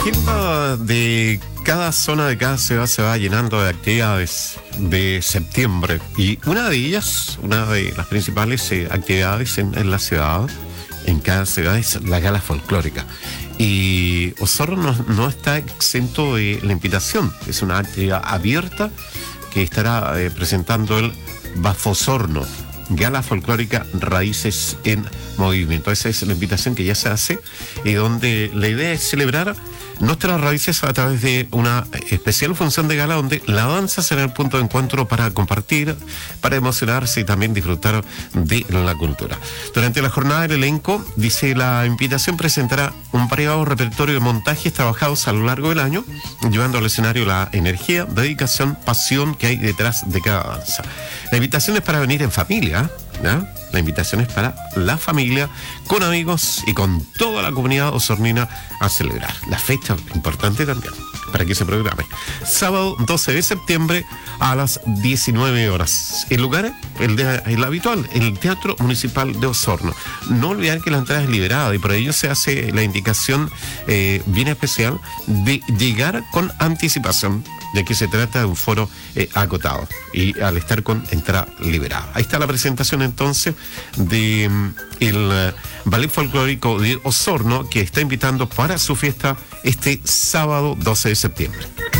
agenda de cada zona de cada ciudad se va llenando de actividades de septiembre y una de las principales actividades en la ciudad, en cada ciudad, es la gala folclórica. Y Osorno no está exento de la invitación. Es una actividad abierta que estará presentando el Bafosorno, Gala Folclórica Raíces en Movimiento. Esa es la invitación que ya se hace y donde la idea es celebrar nuestras raíces a través de una especial función de gala donde la danza será el punto de encuentro para compartir, para emocionarse y también disfrutar de la cultura. Durante la jornada del elenco, dice, la invitación presentará un variado repertorio de montajes trabajados a lo largo del año, llevando al escenario la energía, dedicación, pasión que hay detrás de cada danza. La invitación es para venir en familia, ¿no? La invitación es para la familia, con amigos y con toda la comunidad osornina a celebrar. La fecha importante también, para que se programe. Sábado 12 de septiembre a las 19 horas. El lugar, el habitual, el Teatro Municipal de Osorno. No olvidar que la entrada es liberada y por ello se hace la indicación bien especial de llegar con anticipación, de que se trata de un foro acotado y al estar con entrada liberada. Ahí está la presentación entonces de el Ballet Folclórico de Osorno, que está invitando para su fiesta este sábado 12 de septiembre.